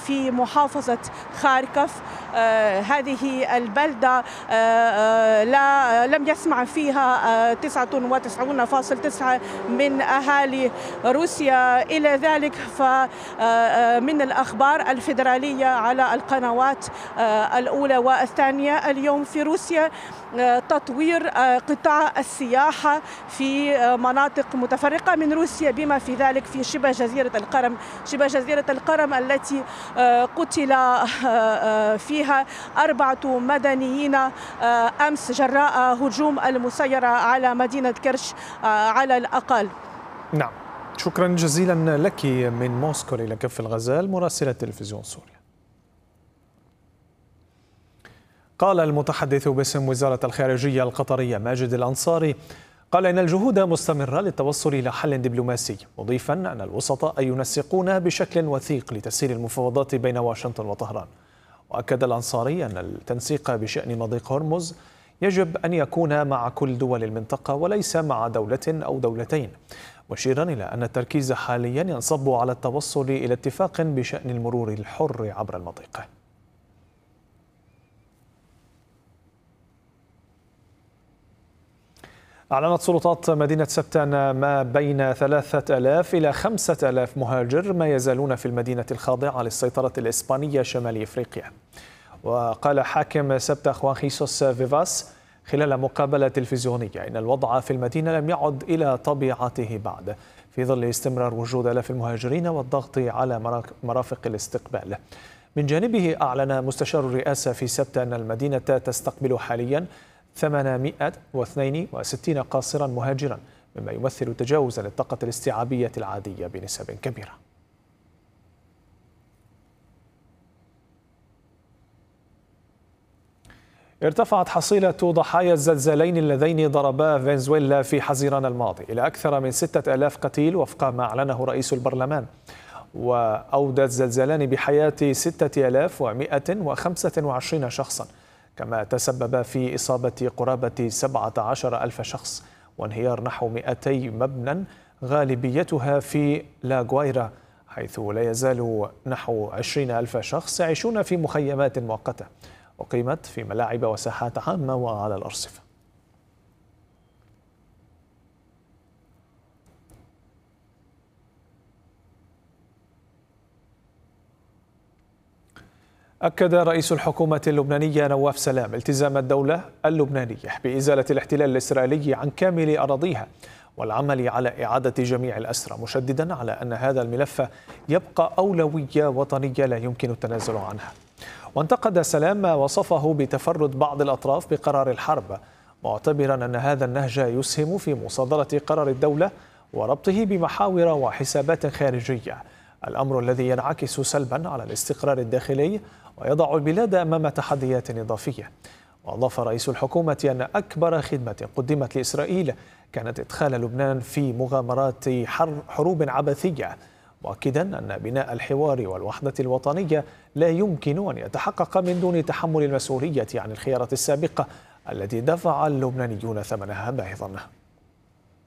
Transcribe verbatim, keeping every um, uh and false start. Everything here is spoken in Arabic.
في محافظة خاركوف. هذه البلدة لا لم يسمع فيها تسعة وتسعين فاصلة تسعة من أهالي روسيا. إلى ذلك فمن الأخبار الفيدرالية على القنوات الأولى والثانية اليوم في روسيا تطوير قطاع السياحة في مناطق متفرقة من روسيا بما في ذلك في شبه جزيرة القرم شبه جزيرة القرم التي قتل فيها أربعة مدنيين أمس جراء هجوم المسيرة على مدينة كرش على الأقل. نعم، شكرا جزيلا لك من موسكو إلى كف الغزال مراسلة تلفزيون سوريا. قال المتحدث باسم وزارة الخارجية القطرية ماجد الأنصاري قال إن الجهود مستمرة للتوصل إلى حل دبلوماسي، مضيفا أن الوسطاء ينسقون بشكل وثيق لتسهيل المفاوضات بين واشنطن وطهران. وأكد الأنصاري أن التنسيق بشأن مضيق هرمز يجب أن يكون مع كل دول المنطقة وليس مع دولة أو دولتين، مشيرا إلى أن التركيز حاليا ينصب على التوصل إلى اتفاق بشأن المرور الحر عبر المضيق. أعلنت سلطات مدينة سبتان ما بين ثلاثة آلاف إلى خمسة آلاف مهاجر ما يزالون في المدينة الخاضعة للسيطرة الإسبانية شمال إفريقيا. وقال حاكم سبتة خوان خيسوس فيفاس خلال مقابلة تلفزيونية إن الوضع في المدينة لم يعد إلى طبيعته بعد، في ظل استمرار وجود آلاف المهاجرين والضغط على مرافق الاستقبال. من جانبه أعلن مستشار الرئاسة في سبتة أن المدينة تستقبل حاليا ثمانمائة واثنين وستين قاصرا مهاجرا، مما يمثل تجاوزا للطاقة الاستيعابية العادية بنسب كبيرة. ارتفعت حصيلة ضحايا الزلزالين اللذين ضربا فنزويلا في حزيران الماضي إلى أكثر من ستة آلاف قتيل وفق ما أعلنه رئيس البرلمان، وأودى الزلزالان بحياة ستة آلاف ومائة وخمسة وعشرين شخصا، كما تسبب في إصابة قرابة سبعة عشر ألف شخص وانهيار نحو مئتي مبنى غالبيتها في لاغويرا، حيث لا يزال نحو عشرين ألف شخص يعيشون في مخيمات مؤقتة أقيمت في ملاعب وساحات عامة وعلى الأرصفة. أكد رئيس الحكومة اللبنانية نواف سلام التزام الدولة اللبنانية بإزالة الاحتلال الإسرائيلي عن كامل أراضيها والعمل على إعادة جميع الأسرى، مشددا على أن هذا الملف يبقى أولوية وطنية لا يمكن التنازل عنها. وانتقد سلام ما وصفه بتفرد بعض الأطراف بقرار الحرب، معتبرا أن هذا النهج يسهم في مصادرة قرار الدولة وربطه بمحاور وحسابات خارجية، الأمر الذي ينعكس سلبا على الاستقرار الداخلي ويضع البلاد أمام تحديات إضافية. وأضاف رئيس الحكومة أن أكبر خدمة قدمت لإسرائيل كانت إدخال لبنان في مغامرات حروب عبثية، مؤكدا أن بناء الحوار والوحدة الوطنية لا يمكن أن يتحقق من دون تحمل المسؤولية عن الخيارات السابقة التي دفع اللبنانيون ثمنها باهظا.